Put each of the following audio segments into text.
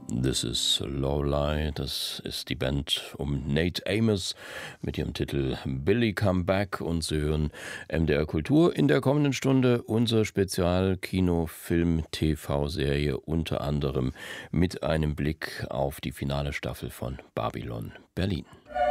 This is Lowlight. Das ist die Band um Nate Amos mit ihrem Titel Billy Come Back. Und Sie hören MDR Kultur in der kommenden Stunde. Unser Spezial-Kino-Film-TV-Serie unter anderem mit einem Blick auf die finale Staffel von Babylon Berlin.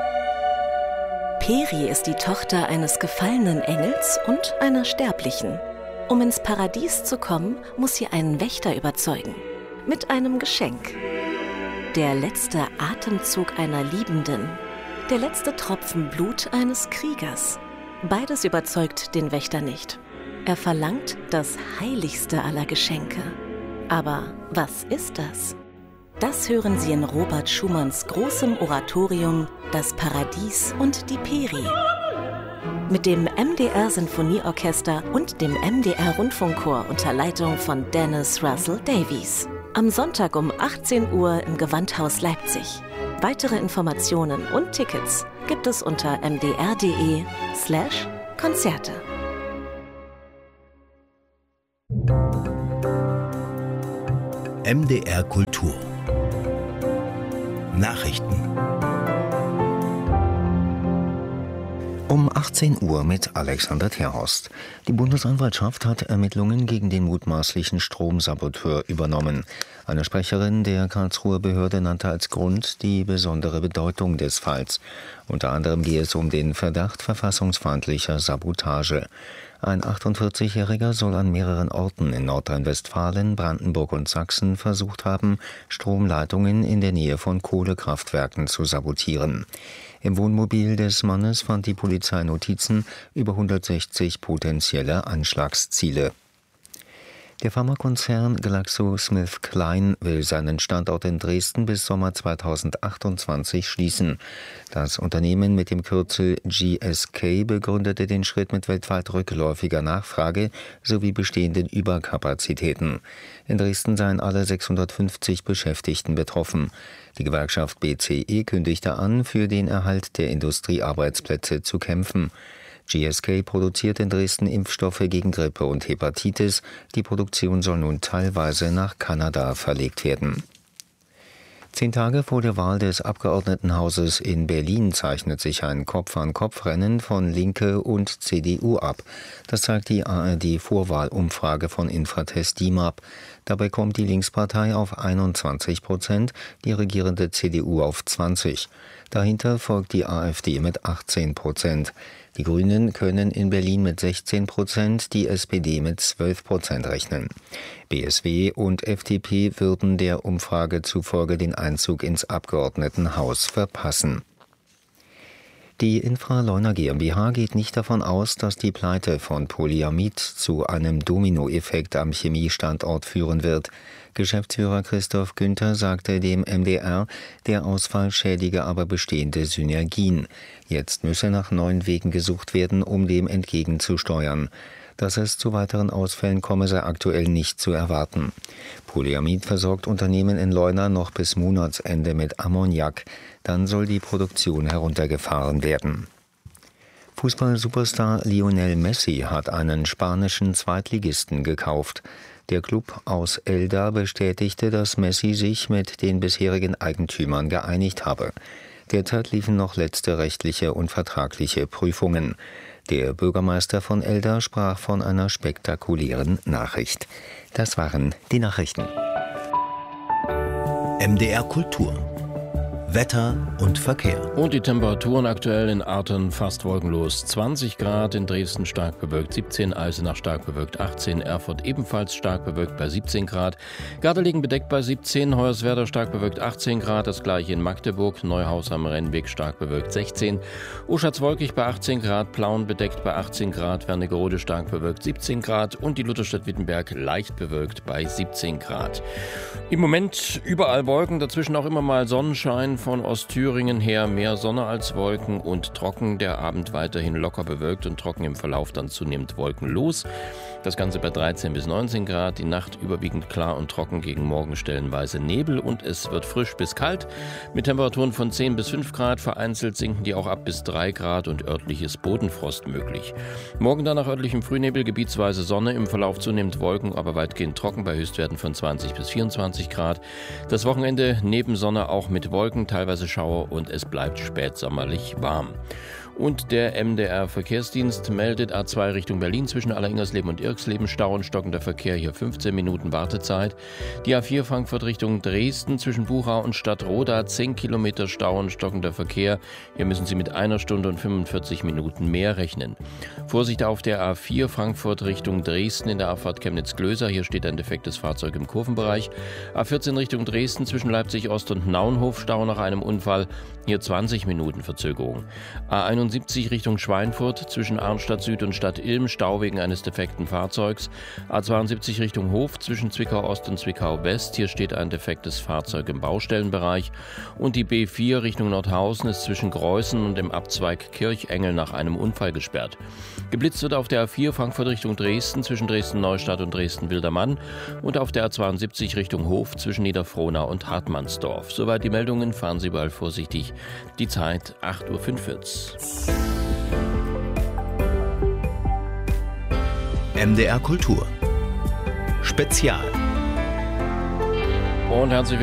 Peri ist die Tochter eines gefallenen Engels und einer Sterblichen. Um ins Paradies zu kommen, muss sie einen Wächter überzeugen. Mit einem Geschenk. Der letzte Atemzug einer Liebenden. Der letzte Tropfen Blut eines Kriegers. Beides überzeugt den Wächter nicht. Er verlangt das heiligste aller Geschenke. Aber was ist das? Das hören Sie in Robert Schumanns großem Oratorium Das Paradies und die Peri. Mit dem MDR Sinfonieorchester und dem MDR Rundfunkchor unter Leitung von Dennis Russell Davies. Am Sonntag um 18 Uhr im Gewandhaus Leipzig. Weitere Informationen und Tickets gibt es unter mdr.de/Konzerte. MDR Kultur Nachrichten um 18 Uhr mit Alexander Terhorst. Die Bundesanwaltschaft hat Ermittlungen gegen den mutmaßlichen Stromsaboteur übernommen. Eine Sprecherin der Karlsruher Behörde nannte als Grund die besondere Bedeutung des Falls. Unter anderem gehe es um den Verdacht verfassungsfeindlicher Sabotage. Ein 48-Jähriger soll an mehreren Orten in Nordrhein-Westfalen, Brandenburg und Sachsen versucht haben, Stromleitungen in der Nähe von Kohlekraftwerken zu sabotieren. Im Wohnmobil des Mannes fand die Polizei Notizen über 160 potenzielle Anschlagsziele. Der Pharmakonzern GlaxoSmithKline will seinen Standort in Dresden bis Sommer 2028 schließen. Das Unternehmen mit dem Kürzel GSK begründete den Schritt mit weltweit rückläufiger Nachfrage sowie bestehenden Überkapazitäten. In Dresden seien alle 650 Beschäftigten betroffen. Die Gewerkschaft BCE kündigte an, für den Erhalt der Industriearbeitsplätze zu kämpfen. GSK produziert in Dresden Impfstoffe gegen Grippe und Hepatitis. Die Produktion soll nun teilweise nach Kanada verlegt werden. 10 Tage vor der Wahl des Abgeordnetenhauses in Berlin zeichnet sich ein Kopf-an-Kopf-Rennen von Linke und CDU ab. Das zeigt die ARD-Vorwahlumfrage von Infratest DIMAP. Dabei kommt die Linkspartei auf 21%, die regierende CDU auf 20%. Dahinter folgt die AfD mit 18%. Die Grünen können in Berlin mit 16%, die SPD mit 12% rechnen. BSW und FDP würden der Umfrage zufolge den Einzug ins Abgeordnetenhaus verpassen. Die Infraleuna GmbH geht nicht davon aus, dass die Pleite von Polyamid zu einem Dominoeffekt am Chemiestandort führen wird. Geschäftsführer Christoph Günther sagte dem MDR, der Ausfall schädige aber bestehende Synergien. Jetzt müsse nach neuen Wegen gesucht werden, um dem entgegenzusteuern. Dass es zu weiteren Ausfällen komme, sei aktuell nicht zu erwarten. Polyamid versorgt Unternehmen in Leuna noch bis Monatsende mit Ammoniak. Dann soll die Produktion heruntergefahren werden. Fußball-Superstar Lionel Messi hat einen spanischen Zweitligisten gekauft. Der Club aus Elda bestätigte, dass Messi sich mit den bisherigen Eigentümern geeinigt habe. Derzeit liefen noch letzte rechtliche und vertragliche Prüfungen. Der Bürgermeister von Elda sprach von einer spektakulären Nachricht. Das waren die Nachrichten. MDR Kultur. Wetter und Verkehr. Und die Temperaturen aktuell in Arten fast wolkenlos. 20 Grad, in Dresden stark bewölkt 17, Eisenach stark bewölkt 18, Erfurt ebenfalls stark bewölkt bei 17 Grad, Gardelegen bedeckt bei 17, Hoyerswerda stark bewölkt 18 Grad, das gleiche in Magdeburg, Neuhaus am Rennweg stark bewölkt 16, Oschatz wolkig bei 18 Grad, Plauen bedeckt bei 18 Grad, Wernigerode stark bewölkt 17 Grad und die Lutherstadt Wittenberg leicht bewölkt bei 17 Grad. Im Moment überall Wolken, dazwischen auch immer mal Sonnenschein. Von Ostthüringen her mehr Sonne als Wolken und trocken. Der Abend weiterhin locker bewölkt und trocken, im Verlauf dann zunehmend wolkenlos. Das Ganze bei 13 bis 19 Grad. Die Nacht überwiegend klar und trocken, gegen Morgen stellenweise Nebel und es wird frisch bis kalt mit Temperaturen von 10 bis 5 Grad. Vereinzelt sinken die auch ab bis 3 Grad und örtliches Bodenfrost möglich. Morgen dann nach örtlichem Frühnebel, gebietsweise Sonne, im Verlauf zunehmend Wolken, aber weitgehend trocken bei Höchstwerten von 20 bis 24 Grad. Das Wochenende neben Sonne auch mit Wolken, teilweise Schauer und es bleibt spätsommerlich warm. Und der MDR-Verkehrsdienst meldet A2 Richtung Berlin zwischen Alleringersleben und Irxleben Stau und stockender Verkehr, hier 15 Minuten Wartezeit. Die A4 Frankfurt Richtung Dresden zwischen Buchau und Stadtroda 10 Kilometer Stau und stockender Verkehr. Hier müssen Sie mit 1 Stunde und 45 Minuten mehr rechnen. Vorsicht auf der A4 Frankfurt Richtung Dresden in der Abfahrt Chemnitz-Glöser. Hier steht ein defektes Fahrzeug im Kurvenbereich. A14 Richtung Dresden zwischen Leipzig-Ost und Naunhof Stau nach einem Unfall. Hier 20 Minuten Verzögerung. A71 Richtung Schweinfurt zwischen Arnstadt Süd und Stadt Ilm Stau wegen eines defekten Fahrzeugs. A72 Richtung Hof zwischen Zwickau Ost und Zwickau West. Hier steht ein defektes Fahrzeug im Baustellenbereich. Und die B4 Richtung Nordhausen ist zwischen Greußen und dem Abzweig Kirchengel nach einem Unfall gesperrt. Geblitzt wird auf der A4 Frankfurt Richtung Dresden zwischen Dresden-Neustadt und Dresden-Wildermann und auf der A72 Richtung Hof zwischen Niederfrohnau und Hartmannsdorf. Soweit die Meldungen, fahren Sie überall vorsichtig. Die Zeit 8:45 Uhr. MDR Kultur Spezial. Und herzlich